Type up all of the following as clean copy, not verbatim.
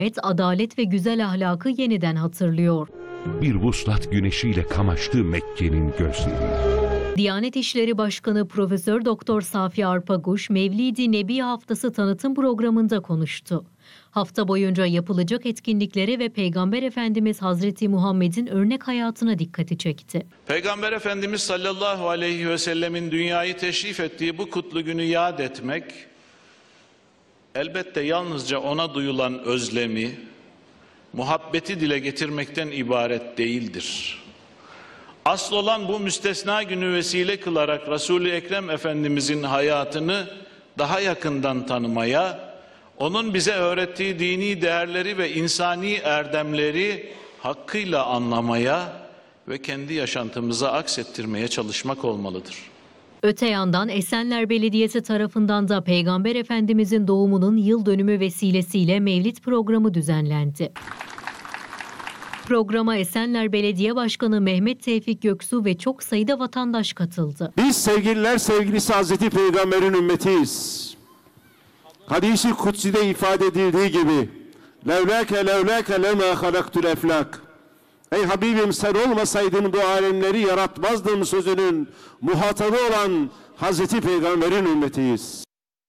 adalet ve güzel ahlakı yeniden hatırlıyor. Bir vuslat güneşiyle kamaştı Mekke'nin gözleri. Diyanet İşleri Başkanı Profesör Doktor Safi Arpaguş, Mevlid-i Nebi Haftası tanıtım programında konuştu. Hafta boyunca yapılacak etkinliklere ve Peygamber Efendimiz Hazreti Muhammed'in örnek hayatına dikkati çekti. Peygamber Efendimiz sallallahu aleyhi ve sellemin dünyayı teşrif ettiği bu kutlu günü yad etmek, elbette yalnızca ona duyulan özlemi, muhabbeti dile getirmekten ibaret değildir. Asıl olan bu müstesna günü vesile kılarak Resul-i Ekrem Efendimizin hayatını daha yakından tanımaya, onun bize öğrettiği dini değerleri ve insani erdemleri hakkıyla anlamaya ve kendi yaşantımıza aksettirmeye çalışmak olmalıdır. Öte yandan Esenler Belediyesi tarafından da Peygamber Efendimizin doğumunun yıl dönümü vesilesiyle Mevlid programı düzenlendi. Programa Esenler Belediye Başkanı Mehmet Tevfik Göksu ve çok sayıda vatandaş katıldı. Biz sevgililer sevgilisi Hazreti Peygamber'in ümmetiyiz. Hadis-i Kutsi'de ifade edildiği gibi levlâke lemâ halaktul eflak. Ey Habibim, sen olmasaydın bu alemleri yaratmazdım sözünün muhatabı olan Hazreti Peygamber'in ümmetiyiz.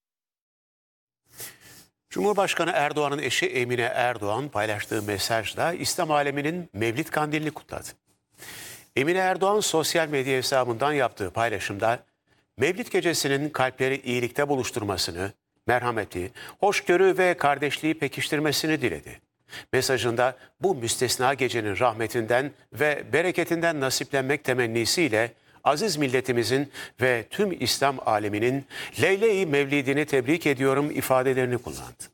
Cumhurbaşkanı Erdoğan'ın eşi Emine Erdoğan paylaştığı mesajda İslam aleminin Mevlid Kandilini kutladı. Emine Erdoğan sosyal medya hesabından yaptığı paylaşımda Mevlid gecesinin kalpleri iyilikte buluşturmasını, merhameti, hoşgörü ve kardeşliği pekiştirmesini diledi. Mesajında bu müstesna gecenin rahmetinden ve bereketinden nasiplenmek temennisiyle aziz milletimizin ve tüm İslam aleminin Leyle-i Mevlidini tebrik ediyorum ifadelerini kullandı.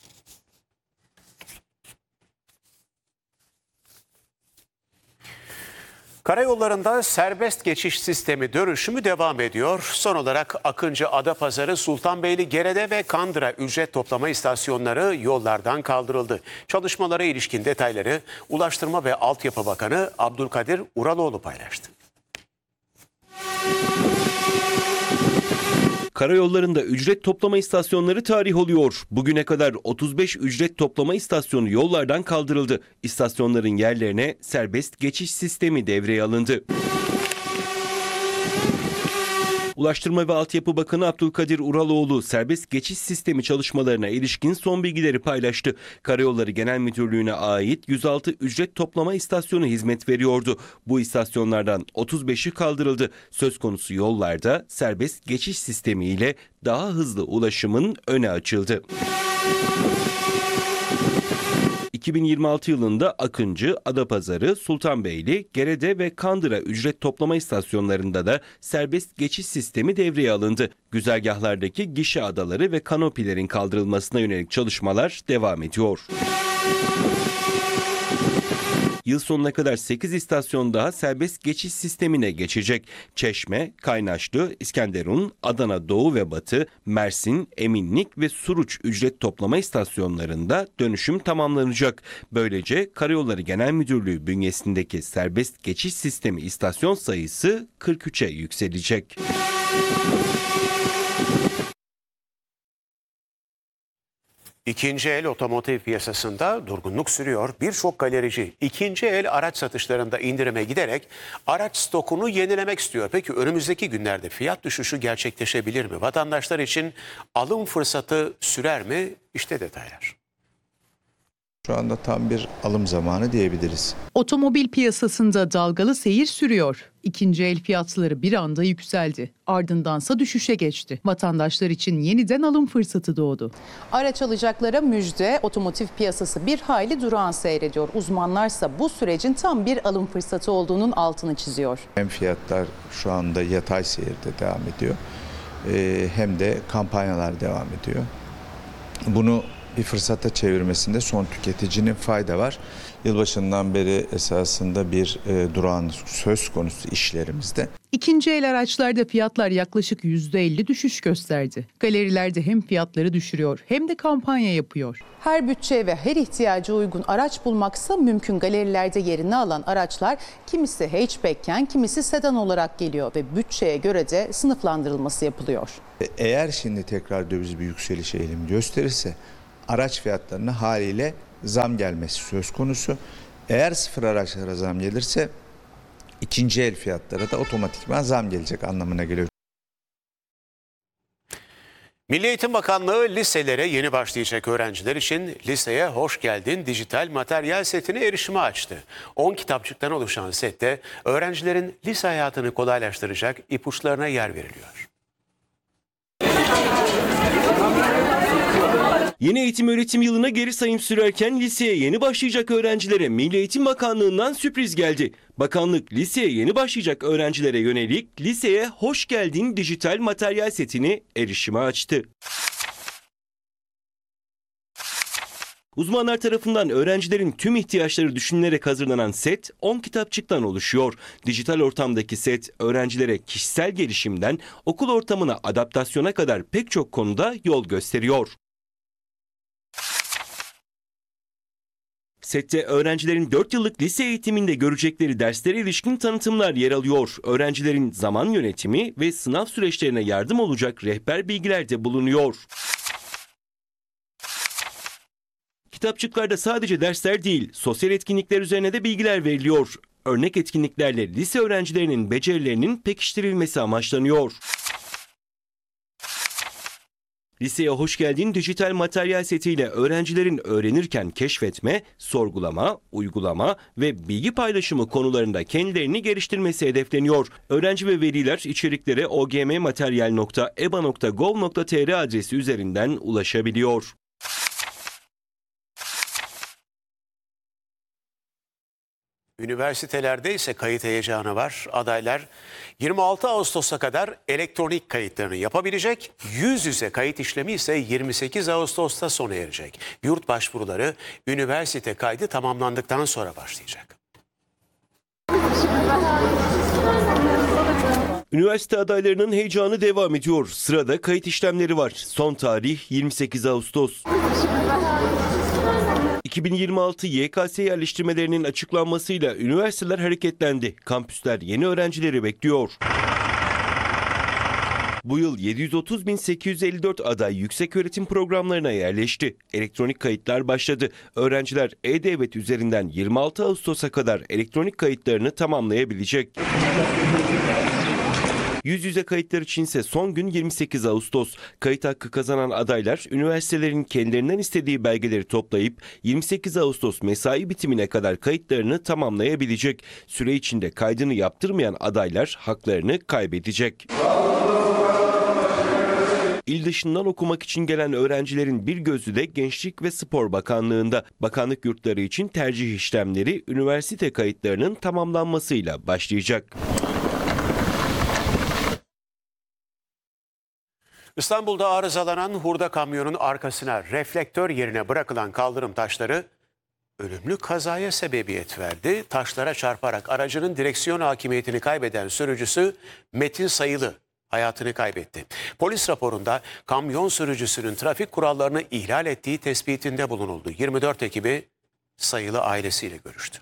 Karayollarında serbest geçiş sistemi dönüşümü devam ediyor. Son olarak Akıncı, Adapazarı, Sultanbeyli, Gerede ve Kandıra ücret toplama istasyonları yollardan kaldırıldı. Çalışmalara ilişkin detayları Ulaştırma ve Altyapı Bakanı Abdülkadir Uraloğlu paylaştı. Karayollarında ücret toplama istasyonları tarih oluyor. Bugüne kadar 35 ücret toplama istasyonu yollardan kaldırıldı. İstasyonların yerlerine serbest geçiş sistemi devreye alındı. Ulaştırma ve Altyapı Bakanı Abdülkadir Uraloğlu serbest geçiş sistemi çalışmalarına ilişkin son bilgileri paylaştı. Karayolları Genel Müdürlüğü'ne ait 106 ücret toplama istasyonu hizmet veriyordu. Bu istasyonlardan 35'i kaldırıldı. Söz konusu yollarda serbest geçiş sistemiyle daha hızlı ulaşımın önü açıldı. 2026 yılında Akıncı, Adapazarı, Sultanbeyli, Gerede ve Kandıra ücret toplama istasyonlarında da serbest geçiş sistemi devreye alındı. Güzergahlardaki gişe adaları ve kanopilerin kaldırılmasına yönelik çalışmalar devam ediyor. Yıl sonuna kadar 8 istasyon daha serbest geçiş sistemine geçecek. Çeşme, Kaynaşlı, İskenderun, Adana Doğu ve Batı, Mersin, Eminlik ve Suruç ücret toplama istasyonlarında dönüşüm tamamlanacak. Böylece Karayolları Genel Müdürlüğü bünyesindeki serbest geçiş sistemi istasyon sayısı 43'e yükselecek. İkinci el otomotiv piyasasında durgunluk sürüyor. Birçok galerici ikinci el araç satışlarında indirime giderek araç stokunu yenilemek istiyor. Peki önümüzdeki günlerde fiyat düşüşü gerçekleşebilir mi? Vatandaşlar için alım fırsatı sürer mi? İşte detaylar. Şu anda tam bir alım zamanı diyebiliriz. Otomobil piyasasında dalgalı seyir sürüyor. İkinci el fiyatları bir anda yükseldi. Ardındansa düşüşe geçti. Vatandaşlar için yeniden alım fırsatı doğdu. Araç alacaklara müjde, otomotiv piyasası bir hayli durağan seyrediyor. Uzmanlarsa bu sürecin tam bir alım fırsatı olduğunun altını çiziyor. Hem fiyatlar şu anda yatay seyirde devam ediyor, hem de kampanyalar devam ediyor. Bunu bir fırsata çevirmesinde son tüketicinin fayda var. Yılbaşından beri esasında bir durağan söz konusu işlerimizde. İkinci el araçlarda fiyatlar yaklaşık %50 düşüş gösterdi. Galerilerde hem fiyatları düşürüyor hem de kampanya yapıyor. Her bütçeye ve her ihtiyaca uygun araç bulmaksa mümkün. Galerilerde yerini alan araçlar kimisi hatchback'ken kimisi sedan olarak geliyor ve bütçeye göre de sınıflandırılması yapılıyor. Eğer şimdi tekrar döviz bir yükseliş eğilimi gösterirse araç fiyatlarını haliyle zam gelmesi söz konusu. Eğer sıfır araçlara zam gelirse ikinci el fiyatlara da otomatikman zam gelecek anlamına geliyor. Milli Eğitim Bakanlığı liselere yeni başlayacak öğrenciler için Liseye Hoş Geldin dijital materyal setine erişime açtı. 10 kitapçıktan oluşan sette öğrencilerin lise hayatını kolaylaştıracak ipuçlarına yer veriliyor. Yeni eğitim öğretim yılına geri sayım sürerken liseye yeni başlayacak öğrencilere Milli Eğitim Bakanlığı'ndan sürpriz geldi. Bakanlık liseye yeni başlayacak öğrencilere yönelik Liseye Hoş Geldin dijital materyal setini erişime açtı. Uzmanlar tarafından öğrencilerin tüm ihtiyaçları düşünülerek hazırlanan set 10 kitapçıktan oluşuyor. Dijital ortamdaki set öğrencilere kişisel gelişimden okul ortamına adaptasyona kadar pek çok konuda yol gösteriyor. Sette öğrencilerin 4 yıllık lise eğitiminde görecekleri derslere ilişkin tanıtımlar yer alıyor. Öğrencilerin zaman yönetimi ve sınav süreçlerine yardım olacak rehber bilgiler de bulunuyor. Kitapçıklarda sadece dersler değil, sosyal etkinlikler üzerine de bilgiler veriliyor. Örnek etkinliklerle lise öğrencilerinin becerilerinin pekiştirilmesi amaçlanıyor. Liseye Hoş Geldin dijital materyal setiyle öğrencilerin öğrenirken keşfetme, sorgulama, uygulama ve bilgi paylaşımı konularında kendilerini geliştirmesi hedefleniyor. Öğrenci ve veliler içeriklere ogmmaterial.eba.gov.tr adresi üzerinden ulaşabiliyor. Üniversitelerde ise kayıt heyecanı var. Adaylar 26 Ağustos'a kadar elektronik kayıtlarını yapabilecek. Yüz yüze kayıt işlemi ise 28 Ağustos'ta sona erecek. Yurt başvuruları üniversite kaydı tamamlandıktan sonra başlayacak. Üniversite adaylarının heyecanı devam ediyor. Sırada kayıt işlemleri var. Son tarih 28 Ağustos. 2026 YKS yerleştirmelerinin açıklanmasıyla üniversiteler hareketlendi. Kampüsler yeni öğrencileri bekliyor. Bu yıl 730.854 aday yükseköğretim programlarına yerleşti. Elektronik kayıtlar başladı. Öğrenciler E-Devlet üzerinden 26 Ağustos'a kadar elektronik kayıtlarını tamamlayabilecek. Yüz yüze kayıtlar içinse son gün 28 Ağustos. Kayıt hakkı kazanan adaylar üniversitelerin kendilerinden istediği belgeleri toplayıp 28 Ağustos mesai bitimine kadar kayıtlarını tamamlayabilecek. Süre içinde kaydını yaptırmayan adaylar haklarını kaybedecek. İl dışından okumak için gelen öğrencilerin bir gözü de Gençlik ve Spor Bakanlığı'nda. Bakanlık yurtları için tercih işlemleri üniversite kayıtlarının tamamlanmasıyla başlayacak. İstanbul'da arızalanan hurda kamyonun arkasına reflektör yerine bırakılan kaldırım taşları ölümlü kazaya sebebiyet verdi. Taşlara çarparak aracının direksiyon hakimiyetini kaybeden sürücüsü Metin Sayılı hayatını kaybetti. Polis raporunda kamyon sürücüsünün trafik kurallarını ihlal ettiği tespitinde bulunuldu. 24 ekibi Sayılı ailesiyle görüştü.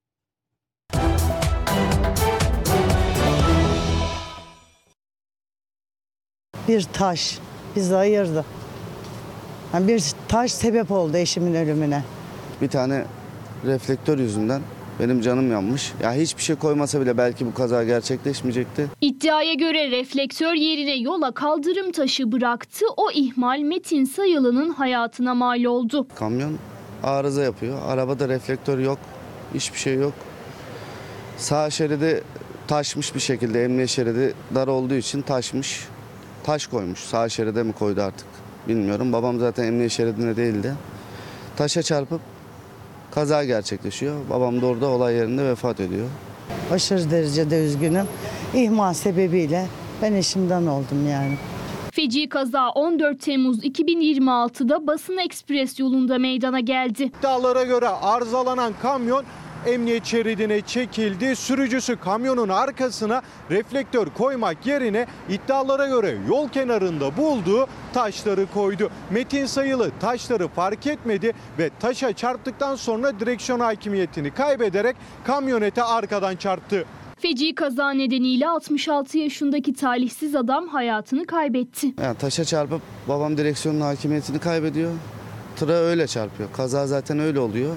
Bir taş bizi ayırdı. Yani bir taş sebep oldu eşimin ölümüne. Bir tane reflektör yüzünden benim canım yanmış. Ya hiçbir şey koymasa bile belki bu kaza gerçekleşmeyecekti. İddiaya göre reflektör yerine yola kaldırım taşı bıraktı. O ihmal Metin Sayılı'nın hayatına mal oldu. Kamyon arıza yapıyor. Arabada reflektör yok. Hiçbir şey yok. Sağ şeridi taşmış bir şekilde. Emniyet şeridi dar olduğu için taşmış. Taş koymuş. Sağ şeride mi koydu artık bilmiyorum. Babam zaten emniyet şeridinde değildi. Taşa çarpıp kaza gerçekleşiyor. Babam da orada olay yerinde vefat ediyor. Aşırı derecede üzgünüm. İhmal sebebiyle ben eşimden oldum yani. Feci kaza 14 Temmuz 2026'da Basın Ekspres yolunda meydana geldi. İddialara göre arızalanan kamyon emniyet şeridine çekildi. Sürücüsü kamyonun arkasına reflektör koymak yerine iddialara göre yol kenarında bulduğu taşları koydu. Metin Sayılı taşları fark etmedi ve taşa çarptıktan sonra direksiyon hakimiyetini kaybederek kamyonete arkadan çarptı. Feci kaza nedeniyle 66 yaşındaki talihsiz adam hayatını kaybetti. Yani taşa çarpıp babam direksiyonun hakimiyetini kaybediyor. tıra öyle çarpıyor. Kaza zaten öyle oluyor.